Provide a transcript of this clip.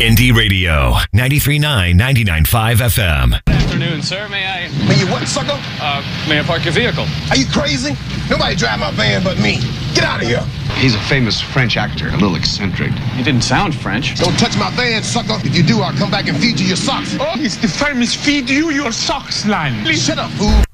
Indie Radio, 93.9, 99.5 FM. Good afternoon, sir. May you what, sucker? May I park your vehicle? Are you crazy? Nobody drive my van but me. Get out of here. He's a famous French actor, a little eccentric. You didn't sound French. Don't touch my van, sucker. If you do, I'll come back and feed you your socks. Oh, it's the famous feed you your socks line. Shut up, fool.